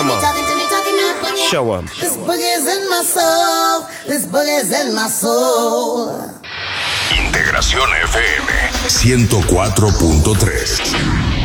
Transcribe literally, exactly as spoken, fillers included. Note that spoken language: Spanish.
Come on. Show 'em. This boogie's in my soul. This boogie's in my soul. Integración F M ciento cuatro punto tres.